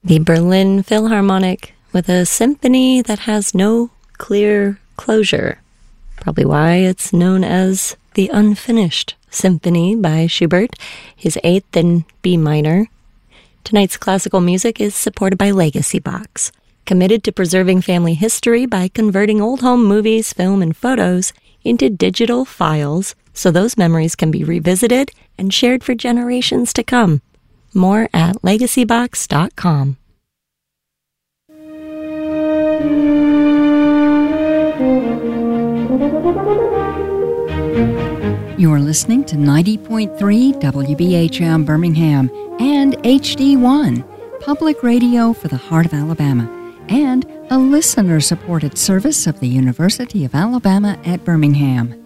The Berlin Philharmonic with a symphony that has no clear closure. Probably why it's known as the Unfinished Symphony by Schubert, his 8th in B minor. Tonight's classical music is supported by Legacy Box, committed to preserving family history by converting old home movies, film, and photos into digital files so those memories can be revisited and shared for generations to come. More at legacybox.com. You're listening to 90.3 WBHM Birmingham and HD1, public radio for the heart of Alabama, and a listener-supported service of the University of Alabama at Birmingham.